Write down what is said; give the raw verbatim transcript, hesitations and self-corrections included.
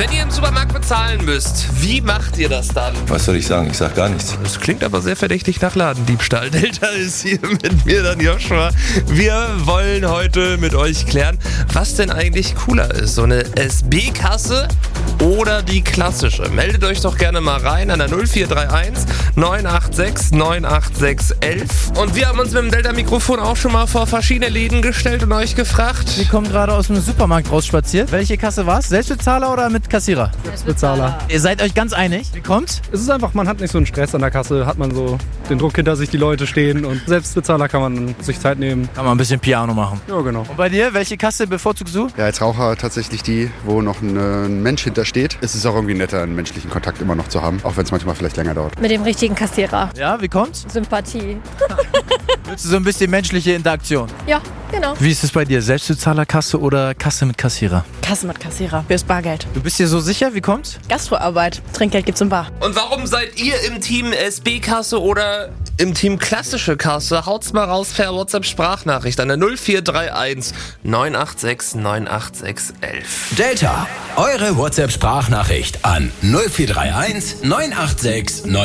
Wenn ihr im Supermarkt bezahlen müsst, wie macht ihr das dann? Was soll ich sagen? Ich sag gar nichts. Das klingt aber sehr verdächtig nach Ladendiebstahl. Delta ist hier mit mir, dann Joshua. Wir wollen heute mit euch klären, was denn eigentlich cooler ist. So eine S B-Kasse oder die klassische? Meldet euch doch gerne mal rein an der null vier drei eins neun acht sechs neun acht sechs elf. Und wir haben uns mit dem Delta-Mikrofon auch schon mal vor verschiedene Läden gestellt und euch gefragt. Wir kommen gerade aus dem Supermarkt rausspaziert. Welche Kasse war's? Selbstbezahler oder mit Kassierer? Selbstbezahler. Ihr seid euch ganz einig? Wie kommt's? Es ist einfach, man hat nicht so einen Stress an der Kasse, hat man so den Druck hinter sich, die Leute stehen und Selbstbezahler kann man sich Zeit nehmen. Kann man ein bisschen Piano machen. Ja, genau. Und bei dir, welche Kasse bevorzugst du? Ja, als Raucher tatsächlich die, wo noch ein, ein Mensch hintersteht. Es ist auch irgendwie netter, einen menschlichen Kontakt immer noch zu haben, auch wenn es manchmal vielleicht länger dauert. Mit dem richtigen Kassierer. Ja, wie kommt's? Sympathie. Willst du so ein bisschen menschliche Interaktion? Ja, genau. Wie ist es bei dir? Selbstbezahlerkasse oder Kasse mit Kassierer? Kasse mit Kassierer. Fürs Bargeld. Du bist dir so sicher? Wie kommt's? Gastroarbeit. Trinkgeld gibt's im Bar. Und warum seid ihr im Team S B-Kasse oder im Team klassische Kasse? Haut's mal raus per WhatsApp-Sprachnachricht an der null vier drei eins neun acht sechs neun acht sechs elf. Delta, eure WhatsApp-Sprachnachricht an null vier drei eins neun acht sechs neun